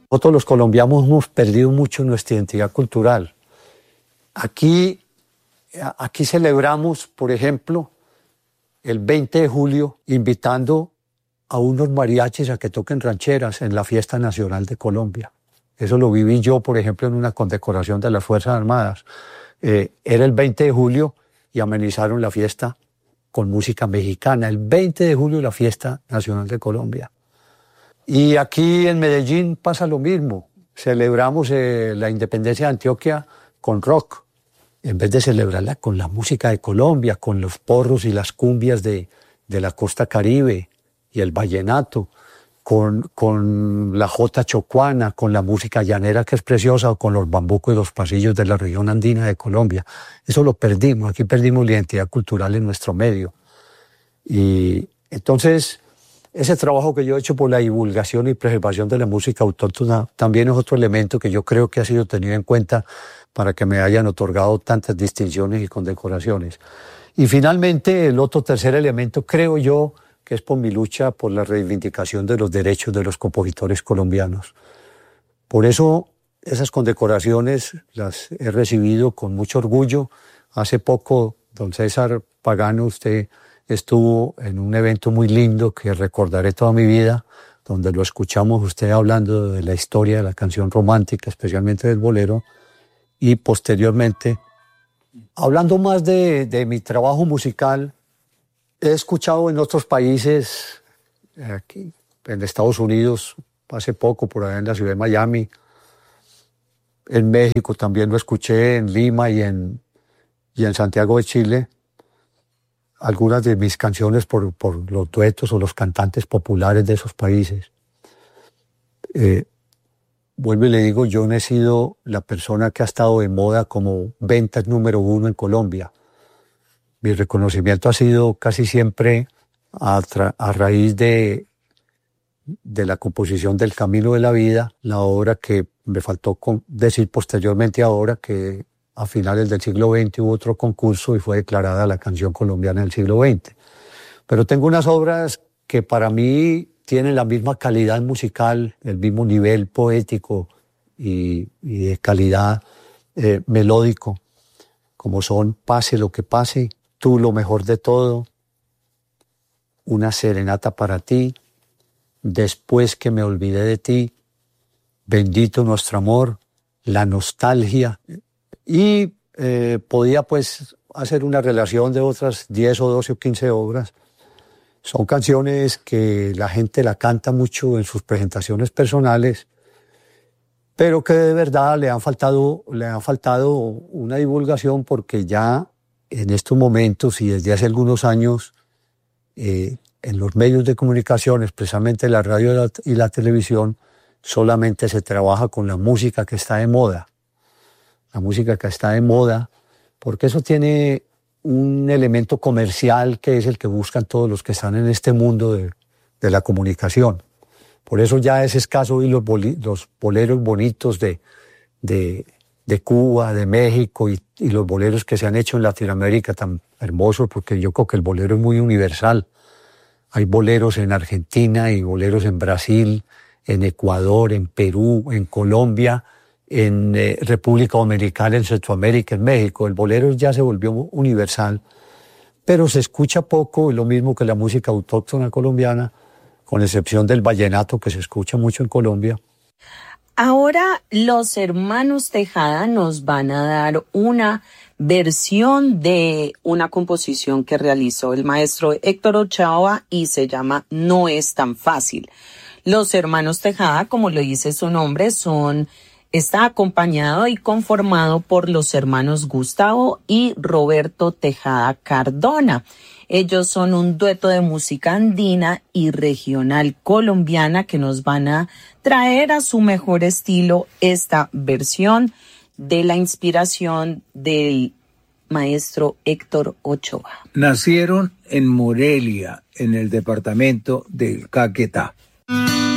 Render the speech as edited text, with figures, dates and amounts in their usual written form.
Nosotros los colombianos hemos perdido mucho nuestra identidad cultural. Aquí celebramos, por ejemplo, el 20 de julio, invitando a unos mariachis a que toquen rancheras en la Fiesta Nacional de Colombia. Eso lo viví yo, por ejemplo, en una condecoración de las Fuerzas Armadas. Era el 20 de julio y amenizaron la fiesta con música mexicana. El 20 de julio la Fiesta Nacional de Colombia. Y aquí en Medellín pasa lo mismo. Celebramos la independencia de Antioquia con rock, en vez de celebrarla con la música de Colombia, con los porros y las cumbias de la costa caribe y el vallenato, con la jota chocuana, con la música llanera que es preciosa, o con los bambucos de los pasillos de la región andina de Colombia. Eso lo perdimos, aquí perdimos la identidad cultural en nuestro medio. Y entonces, ese trabajo que yo he hecho por la divulgación y preservación de la música autóctona también es otro elemento que yo creo que ha sido tenido en cuenta para que me hayan otorgado tantas distinciones y condecoraciones. Y finalmente, el otro tercer elemento, creo yo, que es por mi lucha por la reivindicación de los derechos de los compositores colombianos. Por eso, esas condecoraciones las he recibido con mucho orgullo. Hace poco, don César Pagano, usted estuvo en un evento muy lindo que recordaré toda mi vida, donde lo escuchamos usted hablando de la historia de la canción romántica, especialmente del bolero, y posteriormente, hablando más de mi trabajo musical, he escuchado en otros países, aquí en Estados Unidos, hace poco, por allá en la ciudad de Miami, en México también lo escuché, en Lima y en Santiago de Chile, algunas de mis canciones por los duetos o los cantantes populares de esos países. Vuelvo y le digo, yo no he sido la persona que ha estado de moda como ventas número 1 en Colombia. Mi reconocimiento ha sido casi siempre a raíz de la composición del Camino de la Vida, la obra que me faltó decir posteriormente ahora, que a finales del siglo XX hubo otro concurso y fue declarada la canción colombiana del siglo XX. Pero tengo unas obras que para mí tienen la misma calidad musical, el mismo nivel poético y de calidad melódico, como son Pase lo que pase, Tú lo mejor de todo, Una serenata para ti, Después que me olvidé de ti, Bendito nuestro amor, La nostalgia. Y podía pues hacer una relación de otras 10 o 12 o 15 obras. Son canciones que la gente la canta mucho en sus presentaciones personales, pero que de verdad le han faltado una divulgación, porque ya en estos momentos y desde hace algunos años en los medios de comunicación, especialmente la radio y la televisión, solamente se trabaja con la música que está de moda. La música que está de moda, porque eso tiene un elemento comercial que es el que buscan todos los que están en este mundo de la comunicación. Por eso ya es escaso oír los boleros bonitos de Cuba, de México y los boleros que se han hecho en Latinoamérica tan hermosos, porque yo creo que el bolero es muy universal. Hay boleros en Argentina y boleros en Brasil, en Ecuador, en Perú, en Colombia, en República Dominicana, en Centroamérica, en México. El bolero ya se volvió universal, pero se escucha poco, lo mismo que la música autóctona colombiana, con excepción del vallenato, que se escucha mucho en Colombia. Ahora los hermanos Tejada nos van a dar una versión de una composición que realizó el maestro Héctor Ochoa y se llama No es tan fácil. Los hermanos Tejada, como lo dice su nombre, está acompañado y conformado por los hermanos Gustavo y Roberto Tejada Cardona. Ellos son un dueto de música andina y regional colombiana que nos van a traer a su mejor estilo esta versión de la inspiración del maestro Héctor Ochoa. Nacieron en Morelia, en el departamento del Caquetá.